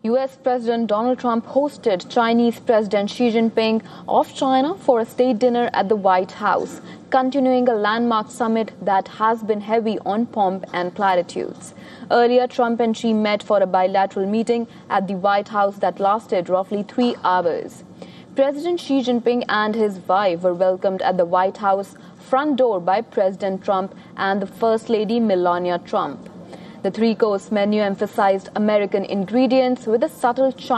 US President Donald Trump hosted Chinese President Xi Jinping of China for a state dinner at the White House, continuing a landmark summit that has been heavy on pomp and platitudes. Earlier, Trump and Xi met for a bilateral meeting at the White House that lasted roughly 3 hours. President Xi Jinping and his wife were welcomed at the White House front door by President Trump and the First Lady Melania Trump. The three-course menu emphasized American ingredients with a subtle Chinese